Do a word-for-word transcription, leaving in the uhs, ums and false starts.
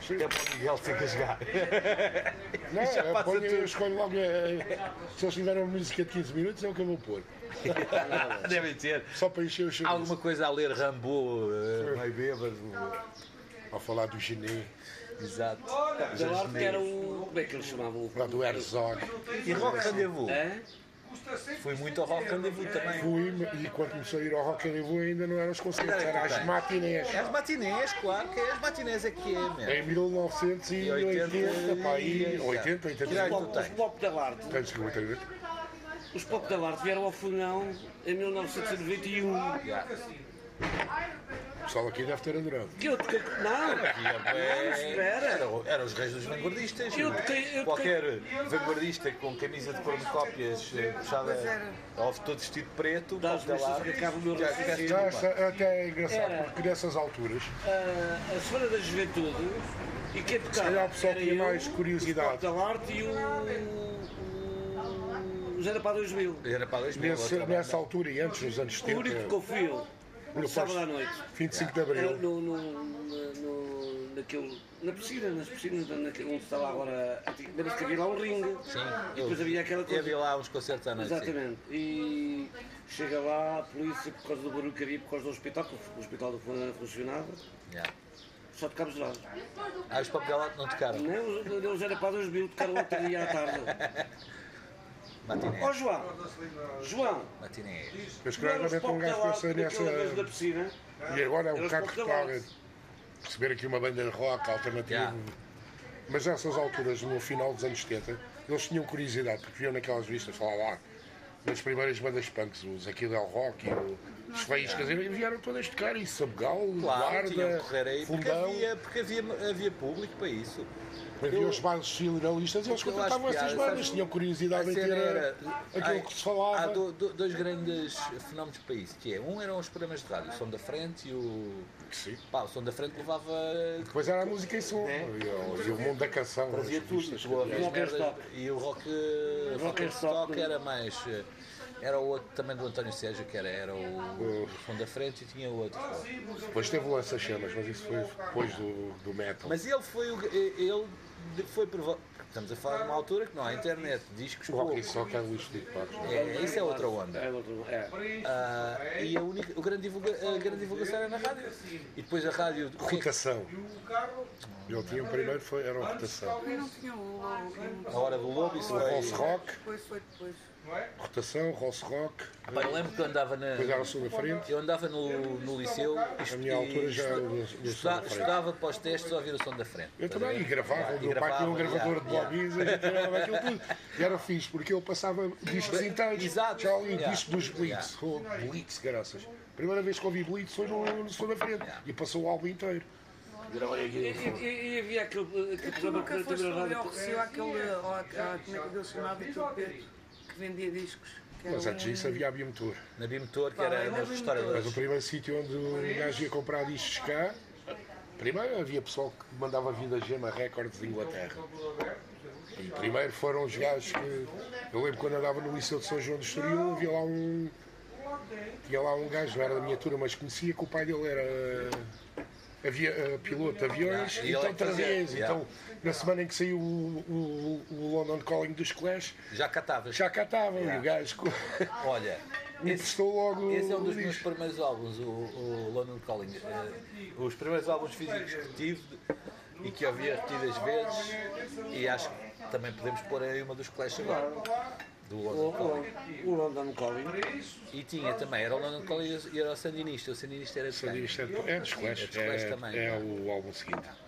Até para o Miguel ter que jogar. Não, Já eu, passa ponho, eu tudo. escolho logo. eh, Se eles tiverem uma música de quinze minutos, é o que eu vou pôr. Devem ter. Só para encher o chouriço. Alguma coisa a ler Rambo, uh, meio bêbado. Ao falar do Gené, Exato. Da Larte que era o. Como é que eles chamavam? lá do Herzog. E Rock Rendezvous? Hã? Fui muito ao Rock Rendezvous também. Fui, e quando comecei a ir ao Rock and Roll ainda não eram os concertos, Era eram que as tem. matinés. É as matinés, claro que é as matinés é que é, mesmo. Em mil novecentos e oitenta, pá, aí, oitenta, Que idade oitenta. tu Os tens? Pop da Larte. Tens que oitenta. Os Pop da Larte vieram ao Fundão em mil novecentos e noventa e um. Já. O pessoal aqui deve ter adorado. Que eu toquei. Não! É, espera. Eram, eram os reis dos vanguardistas. Eu toquei- eu Qualquer vanguardista com camisa de cornucópias eh, puxada, ou todo vestido de preto, Dá-os pop da licença Larte, que acaba o meu já raciocínio. esquece Já, tudo, essa- pá. até é engraçado, Era. porque nessas alturas, a, a Semana da Juventude e quem tocava calhar o pessoal era tinha eu, mais curiosidade. o Pop da Larte e o, o, o Zé da Pá dois mil. Era para dois mil, nesse, outra nessa banda. altura e antes, nos anos O único que setenta, confio, no sábado à noite, vinte e cinco de era Abril, no, no, no, no- naquele, na piscina, nas piscinas, naquele, onde estava agora, antigamente que havia lá um ringue, Sim, e depois havia aquela E coisa. havia lá uns concertos à noite. sim. Exatamente. E chega lá a polícia por causa do barulho que havia, por causa do hospital, porque o hospital do Fundo não funcionava, Já. só tocámos lá. Ah, os pop da Larte não tocaram. Não, eles eram para dois mil, tocaram outro dia à tarde. Ó Matinés. João, João, Matinés. mas não era os claramente um Pop da gajo Larte pensa naquela vez da nessa. piscina. E agora é Era um os bocado Pop da repara, Larte. receber aqui uma banda de rock alternativo. Já. Mas nessas alturas, no final dos anos setenta, eles tinham curiosidade, porque viam naquelas vistas falar lá nas primeiras bandas punks, os Aqui Del Rock e o- os Faíscas, e vieram todas tocar e Sabugal, Claro, tinham que Guarda, correr aí, porque, Fundão. havia, porque havia, havia público para isso. Havia Eu- os bailes finalistas e eles Eu acho contratavam essas piada, bandas, sabes, tinham curiosidade a em cena ter era- aquilo ai, que se falava. Há do- do- dois grandes fenómenos para isso, que é, um eram os programas de rádio, o Som da Frente e o... Sim. Pá, o Som da Frente levava... Depois era a música em som, É. e, o, e o mundo da canção, Fazia as tudo, revistas tu ouvias Rock and merdas, Stop. e o rock, rock and Stop, Stock era mais... eh, Era o outro também do António Sérgio, que era, era o, o Som da Frente e tinha o outro. Depois teve o Lança-Chamas, mas isso foi depois do, do metal. Mas ele foi o... Ele foi provo- Estamos a falar de uma altura que não há internet, discos O rock pouco. e só que é lixo de pacos. É, isso é outra onda. É, outro- é. Ah, e a, única, o grande divulga, a grande divulgação era na rádio. E depois a rádio. Rotação. Ele tinha o primeiro, foi, era a rotação. Eu não tinha o logo. A hora do lobo, isso O foi. Rolls Rock, Depois foi depois. rotação, Rolls Rock, Pá, eu lembro que eu andava na. depois era o sul da frente. Eu andava no, no liceu e, A minha altura já era o- o som da estudava, frente. estudava para os testes a ouvir o som da frente. Eu Estás a também, ver? e gravava, Yeah, o meu pai tinha um gravava, gravador de yeah, bobis, a gente gravava aquilo tudo. E era fixe, porque ele passava discos inteiros. Exato. Já ali, Yeah. disco dos Blitz. Oh, Blitz, graças. Primeira vez que ouvi Blitz foi no, no sul da frente. E passou o álbum inteiro. Gravei E, aquilo. e- e havia aquele, aquele Tu programa nunca que foste também na ali ao rádio. Recio àquele, ou à- à- como é que ele se chamava, aquele preto que vendia discos. que era Mas antes um- disso havia a Bimotor. Na Bimotor, que Pá, era ainda nos bem Mas restauradores. o primeiro sítio onde o gajo ia comprar discos cá, primeiro havia pessoal que mandava vir da Gema Records de Inglaterra. E primeiro foram os gajos que. Eu lembro quando andava no Liceu de São João do Estoril, havia lá um. Tinha lá um gajo, não era da minha turma, mas conhecia que o pai dele era. Havia uh, piloto de aviões, Yeah, e ele então é que fazia, trazia. yeah. Então, na semana em que saiu o, o, o London Calling dos Clash, Já catavas. já cá estavam. E Yeah. o gajo Olha, me esse, prestou logo. esse é um o dos meus disco. primeiros álbuns, o, o London Calling. Eh, os primeiros álbuns físicos que tive e que ouvi repetidas vezes, e acho que também podemos pôr aí uma dos Clash agora, do O, London Calling. o, o London Calling. E tinha também, era o London Calling e era o Sandinista. O Sandinista era de quem? Isto é, é dos Clash, É dos Clash é, também. é o álbum seguinte.